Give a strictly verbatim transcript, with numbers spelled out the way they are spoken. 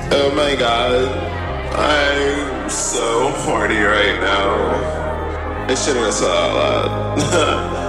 Oh my god, I'm so horny right now. I shouldn't have said that out loud.